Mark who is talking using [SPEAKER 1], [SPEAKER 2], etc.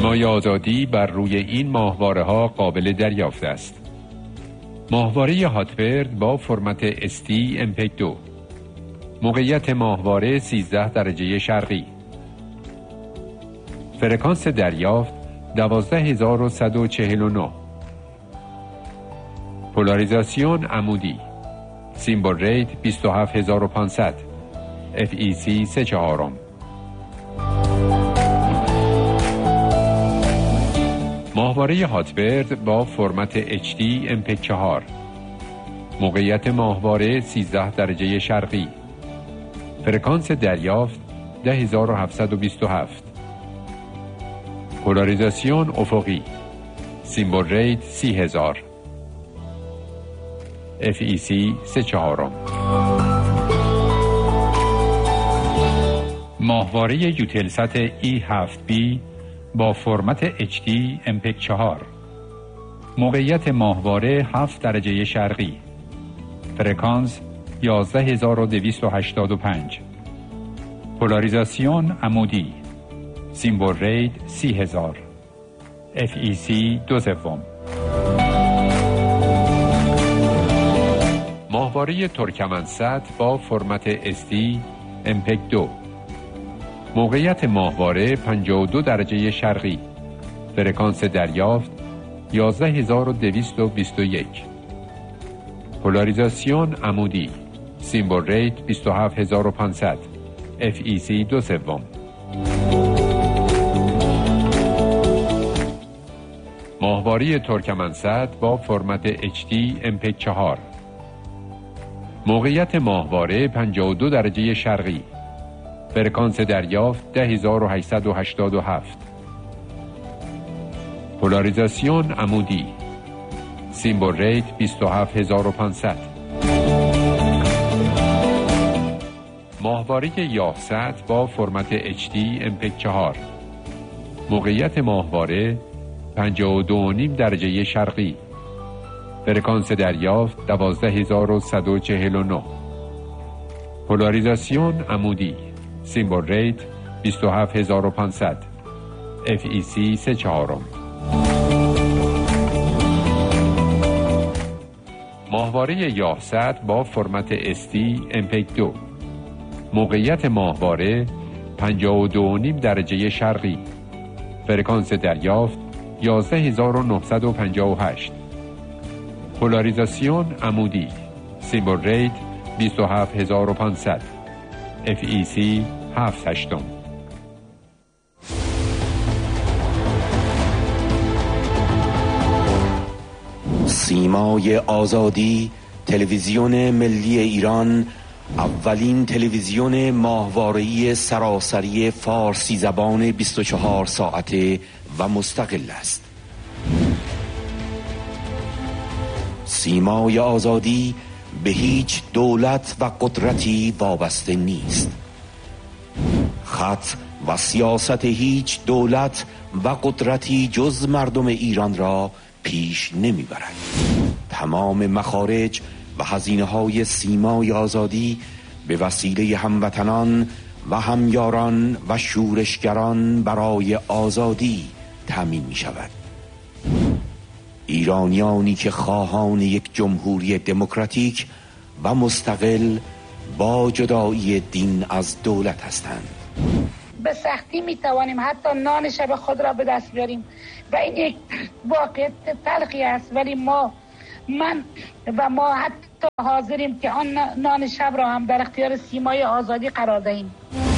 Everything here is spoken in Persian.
[SPEAKER 1] سیمای آزادی بر روی این ماهواره ها قابل دریافت است. ماهواره هاتبرد با فرمت ST MPEG 2. موقعیت ماهواره 13 درجه شرقی. فرکانس دریافت 12149. پولاریزاسیون عمودی. سیمبل ریت 27500. FEC 3/4. ماهواره هاتبرد با فرمت HD MPEG 4. موقعیت ماهواره 13 درجه شرقی. فرکانس دریافت 10727. پولاریزاسیون افقی. سیمبل ریت 30000. FEC 3/4. ماهواره یوتلسات E7B با فرمت HD MPEG 4. موقعیت ماهواره 7 درجه شرقی. فرکانس 11285. پولاریزاسیون عمودی. سیمبل ریت 30000. FEC 2/3. ماهواره ترکمن‌سات با فرمت SD MPEG 2. موقعیت ماهواره 52 درجه شرقی. فرکانس دریافت 11221. پولاریزاسیون عمودی. سیمبل ریت 27500. FEC 2/3. ماهواره ترکمن‌سات با فرمت HD MPEG 4. موقعیت ماهواره 52 درجه شرقی. فرکانس دریافت 10887. پولاریزاسیون عمودی. سیمبل ریت 27500. ماهواره یاهسات با فرمت HD MPEG 4. موقعیت ماهواره 52.5 درجه شرقی. فرکانس دریافت 12149. پولاریزاسیون عمودی. سیمبل ریت 27500. FEC 3/4. ماهواره یاهسات با فرمت ST MPEG 2. موقعیت ماهواره 52.5 درجه شرقی. فرکانس دریافت 11958. پولاریزاسیون عمودی. سیمبل ریت 27500. FEC 7/8.
[SPEAKER 2] سیمای آزادی، تلویزیون ملی ایران، اولین تلویزیون ماهواره‌ای سراسری فارسی زبان 24 ساعته و مستقل است. سیمای آزادی به هیچ دولت و قدرتی وابسته نیست. خط و سیاست هیچ دولت و قدرتی جز مردم ایران را پیش نمیبرد. تمام مخارج و هزینه‌های سیمای آزادی به وسیله هموطنان و همیاران و شورشگران برای آزادی تامین می شود. ایرانیانی که خواهان یک جمهوری دموکراتیک و مستقل با جدایی دین از دولت هستند.
[SPEAKER 3] به سختی می توانیم حتی نان شب خود را به دست بیاریم و این یک واقعیت تلخی است، ولی ما حتی حاضریم که آن نان شب را هم در اختیار سیمای آزادی قرار دهیم.